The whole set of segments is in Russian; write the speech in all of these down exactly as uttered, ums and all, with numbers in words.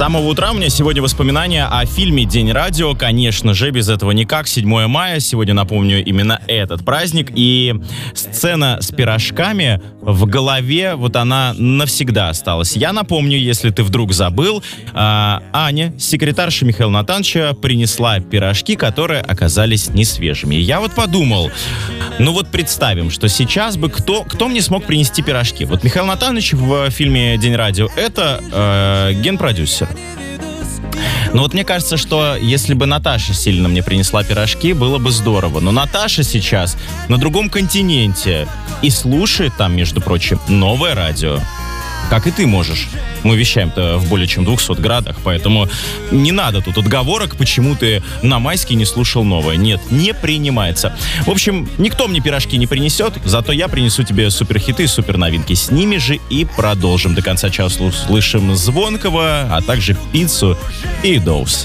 самого утра у меня сегодня воспоминания о фильме «День радио». Конечно же, без этого никак. седьмое мая. Сегодня, напомню, именно этот праздник. И сцена с пирожками в голове, вот она навсегда осталась. Я напомню, если ты вдруг забыл, а, Аня, секретарша Михаила Натановича, принесла пирожки, которые оказались несвежими. И я вот подумал, ну вот представим, что сейчас бы кто, кто мне смог принести пирожки? Вот Михаил Натанович в фильме «День радио» — это э, генпродюсер. Но вот мне кажется, что если бы Наташа сильно мне принесла пирожки, было бы здорово. Но Наташа сейчас на другом континенте и слушает там, между прочим, новое радио. Как и ты можешь. Мы вещаем-то в более чем двухсот градах, поэтому не надо тут отговорок, почему ты на майске не слушал новое. Нет, не принимается. В общем, никто мне пирожки не принесет, зато я принесу тебе суперхиты и суперновинки. С ними же и продолжим. До конца часа услышим Звонкого, а также Пиццу и Доус.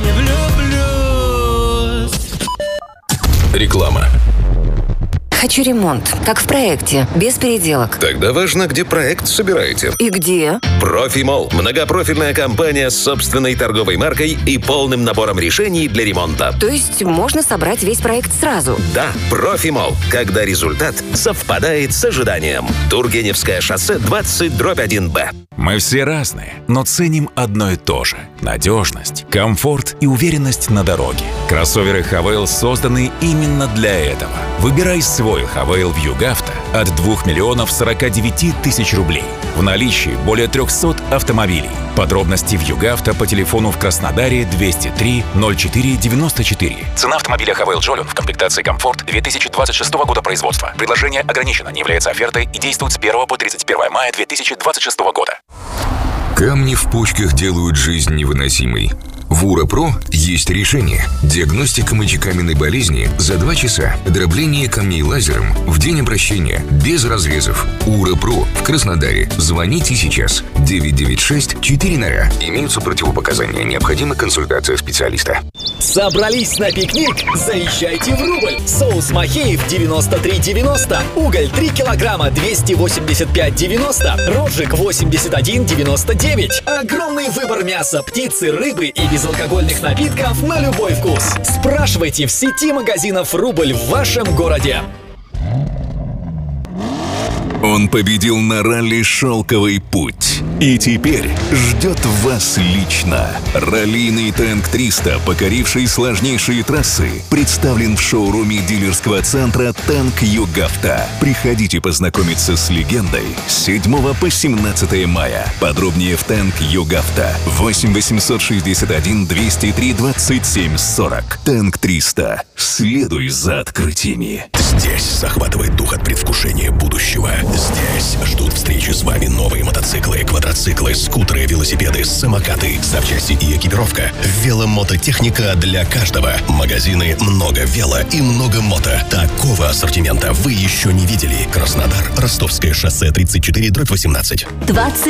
Реклама. Хочу ремонт, как в проекте, без переделок. Тогда важно, где проект собираете. И где? Профимолл. Многопрофильная компания с собственной торговой маркой и полным набором решений для ремонта. То есть можно собрать весь проект сразу? Да, Профимолл. Когда результат совпадает с ожиданием. Тургеневское шоссе двадцать дробь один Б. Мы все разные, но ценим одно и то же – надежность, комфорт и уверенность на дороге. Кроссоверы Хавейл созданы именно для этого. Выбирай свой Хавейл в Югавто от двух миллионов сорока девяти тысяч рублей. В наличии более трехсот автомобилей. Подробности в Югавто по телефону в Краснодаре двести три ноль четыре девяносто четыре. Цена автомобиля Хавейл Джолион в комплектации «Комфорт» две тысячи двадцать шестого года производства. Предложение ограничено, не является офертой и действует с первого по тридцать первое мая две тысячи двадцать шестого года. Камни в почках делают жизнь невыносимой. В УРАПРО есть решение. Диагностика мочекаменной болезни за два часа. Дробление камней лазером в день обращения. Без разрезов. УРАПРО в Краснодаре. Звоните сейчас. девять девять шесть четыре ноль. Имеются противопоказания. Необходима консультация специалиста. Собрались на пикник? Заезжайте в Рубль. Соус Махеев девяносто три девяносто. Уголь три килограмма двести восемьдесят пять девяносто. Роджик восемьдесят один девяносто девять. Огромный выбор мяса, птицы, рыбы и безалкогольных напитков на любой вкус. Спрашивайте в сети магазинов «Рубль» в вашем городе. Он победил на ралли «Шелковый путь». И теперь ждет вас лично. Раллийный Тэнк триста, покоривший сложнейшие трассы, представлен в шоуруме дилерского центра «Тэнк Югавто». Приходите познакомиться с легендой с седьмого по семнадцатое мая. Подробнее в «Тэнк Югавто». восемь восемьсот шестьдесят один двести три двадцать семь сорок. «Тэнк триста». Следуй за открытиями. Здесь захватывает дух от предвкушения будущего. Здесь ждут встречи с вами новые мотоциклы, квадроциклы, скутеры, велосипеды, самокаты, запчасти и экипировка. Веломототехника для каждого. Магазины «Много вело» и «Много мото». Такого ассортимента вы еще не видели. Краснодар, Ростовское шоссе тридцать четыре дробь восемнадцать. двадцать